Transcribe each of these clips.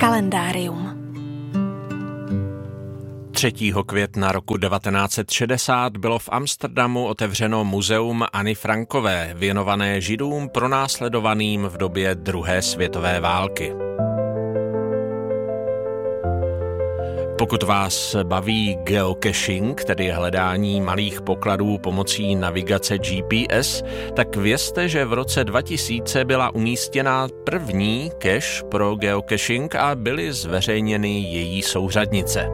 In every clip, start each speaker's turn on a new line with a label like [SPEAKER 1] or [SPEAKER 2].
[SPEAKER 1] Kalendárium.
[SPEAKER 2] 3. května roku 1960 bylo v Amsterdamu otevřeno muzeum Anny Frankové, věnované Židům pronásledovaným v době druhé světové války. Pokud vás baví geocaching, tedy hledání malých pokladů pomocí navigace GPS, tak vězte, že v roce 2000 byla umístěna první cache pro geocaching a byly zveřejněny její souřadnice.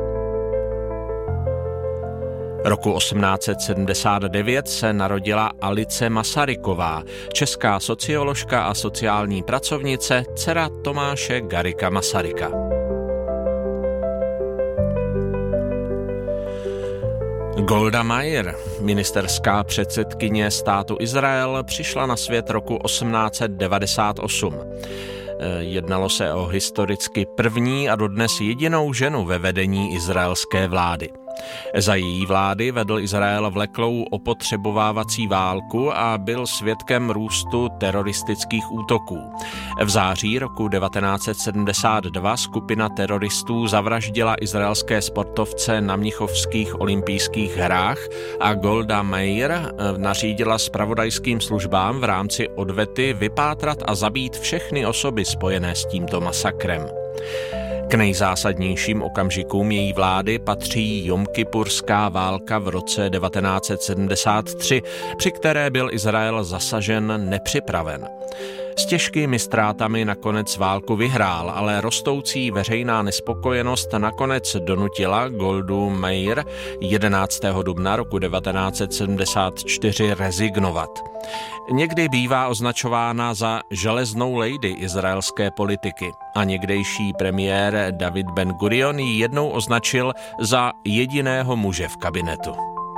[SPEAKER 2] Roku 1879 se narodila Alice Masaryková, česká socioložka a sociální pracovnice, dcera Tomáše Garrigua Masaryka. Golda Meir, ministerská předsedkyně státu Izrael, přišla na svět roku 1898. Jednalo se o historicky první a dodnes jedinou ženu ve vedení izraelské vlády. Za její vlády vedl Izrael vleklou opotřebovávací válku a byl svědkem růstu teroristických útoků. V září roku 1972 skupina teroristů zavraždila izraelské sportovce na mnichovských olympijských hrách a Golda Meir nařídila zpravodajským službám v rámci odvety vypátrat a zabít všechny osoby spojené s tímto masakrem. K nejzásadnějším okamžikům její vlády patří Jomkipurská válka v roce 1973, při které byl Izrael zasažen nepřipraven. S těžkými ztrátami nakonec válku vyhrál, ale rostoucí veřejná nespokojenost nakonec donutila Goldu Meir 11. dubna roku 1974 rezignovat. Někdy bývá označována za železnou lady izraelské politiky a někdejší premiér David Ben Gurion ji jednou označil za jediného muže v kabinetu.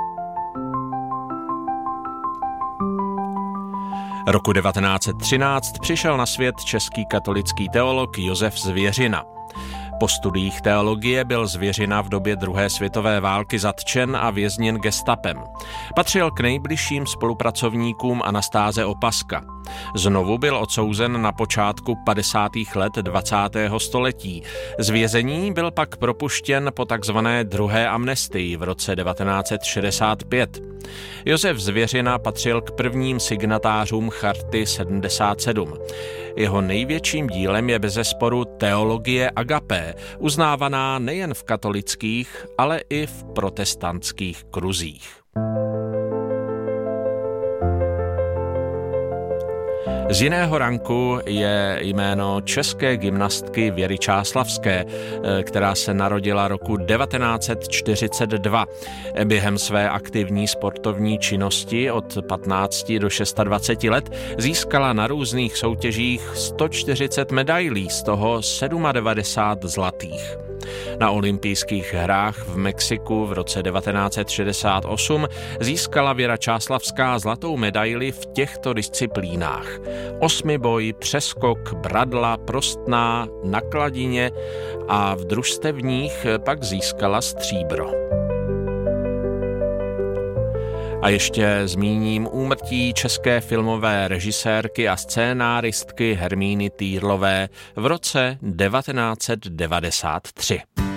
[SPEAKER 2] Roku 1913 přišel na svět český katolický teolog Josef Zvěřina. Po studiích teologie byl Zvěřina v době druhé světové války zatčen a vězněn gestapem. Patřil k nejbližším spolupracovníkům Anastáze Opaska. Znovu byl odsouzen na počátku 50. let 20. století. Z vězení byl pak propuštěn po takzvané druhé amnestii v roce 1965. Josef Zvěřina patřil k prvním signatářům Charty 77. Jeho největším dílem je bezesporu teologie agapé, uznávaná nejen v katolických, ale i v protestantských kruzích. Z jiného ranku je jméno české gymnastky Věry Čáslavské, která se narodila roku 1942. Během své aktivní sportovní činnosti od 15 do 26 let získala na různých soutěžích 140 medailí, z toho 97 zlatých. Na olympijských hrách v Mexiku v roce 1968 získala Věra Čáslavská zlatou medaili v těchto disciplínách: osmiboj, přeskok, bradla, prostná, na kladině a v družstevních pak získala stříbro. A ještě zmíním úmrtí české filmové režisérky a scénáristky Hermíny Týrlové v roce 1993.